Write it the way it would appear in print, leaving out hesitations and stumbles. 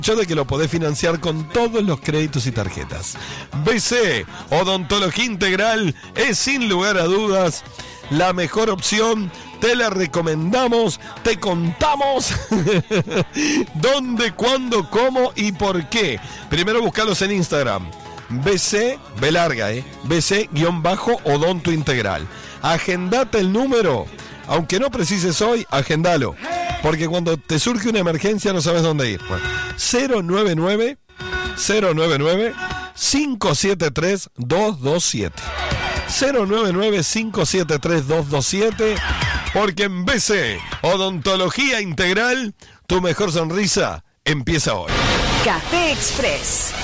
de que lo podés financiar con todos los créditos y tarjetas. BC Odontología Integral es sin lugar a dudas la mejor opción. Te la recomendamos, te contamos dónde, cuándo, cómo y por qué. Primero buscalos en Instagram. BC, B larga, BC-Odonto Integral. Agendate el número. Aunque no precises hoy, agendalo. Porque cuando te surge una emergencia no sabes dónde ir. Bueno, 099-573-227. 099-573-227. Porque en BC Odontología Integral, tu mejor sonrisa empieza hoy. Café Express.